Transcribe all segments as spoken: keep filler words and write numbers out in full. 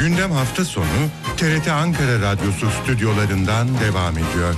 Gündem hafta sonu T R T Ankara Radyosu stüdyolarından devam ediyor.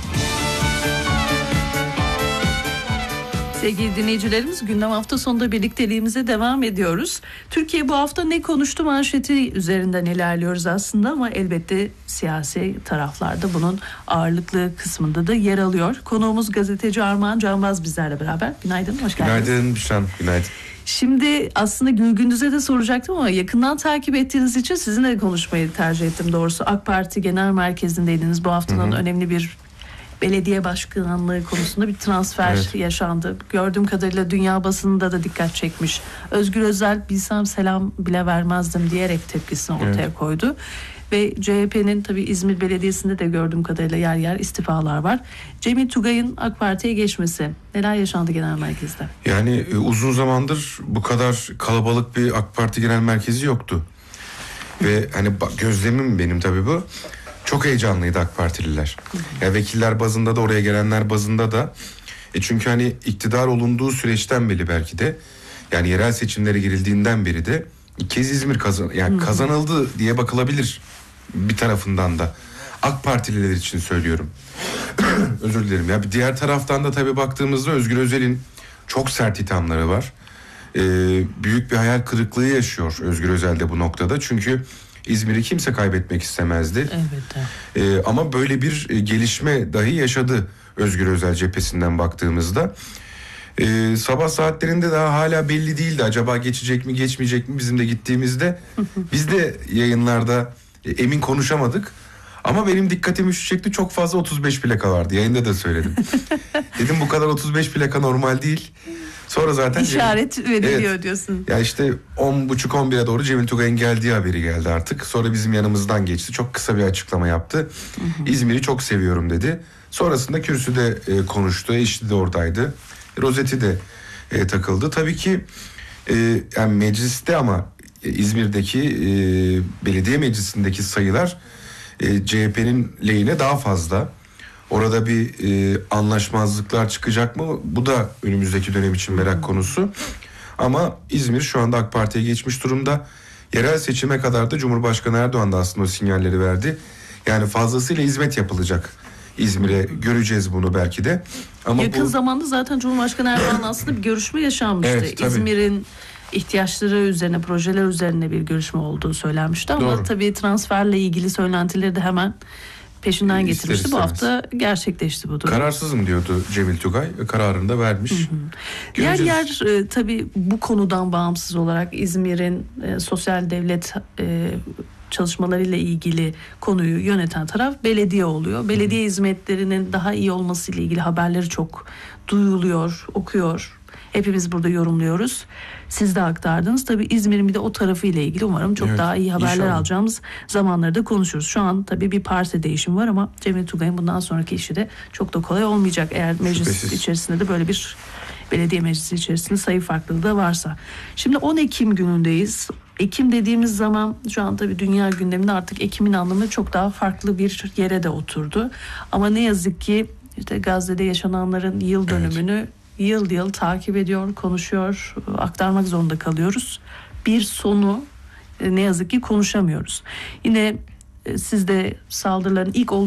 Sevgili dinleyicilerimiz, gündem hafta sonunda birlikteliğimize devam ediyoruz. Türkiye bu hafta ne konuştu manşeti üzerinden ilerliyoruz aslında ama elbette siyasi taraflarda bunun ağırlıklı kısmında da yer alıyor. Konuğumuz gazeteci Armağan Canbaz bizlerle beraber. Günaydın, hoş geldiniz. Günaydın Büşran, günaydın. Şimdi aslında Gülgündüz'e de soracaktım ama yakından takip ettiğiniz için sizinle konuşmayı tercih ettim doğrusu. AK Parti Genel Merkezi'ndeydiniz. Bu haftanın hı hı. önemli bir belediye başkanlığı konusunda bir transfer evet. yaşandı. Gördüğüm kadarıyla dünya basınında da dikkat çekmiş. Özgür Özel bilsem selam bile vermezdim diyerek tepkisini ortaya evet. koydu. Ve C H P'nin tabii İzmir Belediyesi'nde de gördüğüm kadarıyla yer yer istifalar var. Cemil Tugay'ın AK Parti'ye geçmesi. Neler yaşandı genel merkezde? Yani e, uzun zamandır bu kadar kalabalık bir AK Parti genel merkezi yoktu. Ve hani bak, gözlemim benim tabii bu. Çok heyecanlıydı AK Partililer. Ya yani vekiller bazında da oraya gelenler bazında da. E çünkü hani iktidar olunduğu süreçten beri belki de yani yerel seçimlere girildiğinden beri de ilk kez İzmir kazan yani kazanıldı diye bakılabilir bir tarafından da. AK Partililer için söylüyorum. Özür dilerim. Ya bir diğer taraftan da tabii baktığımızda Özgür Özel'in çok sert ithamları var. Ee, büyük bir hayal kırıklığı yaşıyor Özgür Özel de bu noktada. Çünkü İzmir'i kimse kaybetmek istemezdi. Evet. Ee, ama böyle bir e, gelişme dahi yaşadı Özgür Özel cephesinden baktığımızda. Ee, sabah saatlerinde daha hala belli değildi. Acaba geçecek mi geçmeyecek mi bizim de gittiğimizde. Biz de yayınlarda e, emin konuşamadık. Ama benim dikkatimi şu çekti, çok fazla otuz beş plaka vardı. Yayında da söyledim. Dedim bu kadar otuz beş plaka normal değil. Sonra zaten işaret Cemil, veriliyor evet, diyorsun. Ya işte on buçuk on bire doğru Cemil Tugay'ın geldiği haberi geldi artık. Sonra bizim yanımızdan geçti. Çok kısa bir açıklama yaptı. Hı hı. İzmir'i çok seviyorum dedi. Sonrasında kürsüde e, konuştu. Eşi de oradaydı. Rozeti de e, takıldı. Tabii ki e, yani mecliste ama e, İzmir'deki e, belediye meclisindeki sayılar e, C H P'nin lehine daha fazla. Orada bir e, anlaşmazlıklar çıkacak mı? Bu da önümüzdeki dönem için merak konusu. Ama İzmir şu anda AK Parti'ye geçmiş durumda. Yerel seçime kadar da Cumhurbaşkanı Erdoğan da aslında o sinyalleri verdi. Yani fazlasıyla hizmet yapılacak İzmir'e, göreceğiz bunu belki de. Ama yakın bu... zamanda zaten Cumhurbaşkanı Erdoğan aslında bir görüşme yaşanmıştı. Evet, İzmir'in ihtiyaçları üzerine, projeler üzerine bir görüşme olduğu söylenmişti. Ama Doğru. tabii transferle ilgili söylentileri de hemen peşinden getirmişti. Bu hafta gerçekleşti bu durum. Kararsızım diyordu Cemil Tugay. Kararını da vermiş. Hı hı. Yer yer e, tabii bu konudan bağımsız olarak İzmir'in e, sosyal devlet e, çalışmalarıyla ilgili konuyu yöneten taraf belediye oluyor. Belediye hı. hizmetlerinin daha iyi olmasıyla ilgili haberleri çok duyuluyor, okuyor. Hepimiz burada yorumluyoruz. Siz de aktardınız. Tabii İzmir'in bir de o tarafıyla ilgili umarım çok evet, daha iyi haberler inşallah. alacağımız zamanları da konuşuruz. Şu an tabii bir parti değişimi var ama Cemil Tugay'ın bundan sonraki işi de çok da kolay olmayacak. Eğer meclis Şüphesiz. içerisinde de böyle bir belediye meclisi içerisinde sayı farklılığı da varsa. Şimdi on Ekim günündeyiz. Ekim dediğimiz zaman şu an tabii dünya gündeminde artık Ekim'in anlamı çok daha farklı bir yere de oturdu. Ama ne yazık ki işte Gazze'de yaşananların yıl dönümünü evet. yıl yıl takip ediyor, konuşuyor, aktarmak zorunda kalıyoruz. Bir sonu ne yazık ki konuşamıyoruz. Yine siz de saldırıların ilk olduğu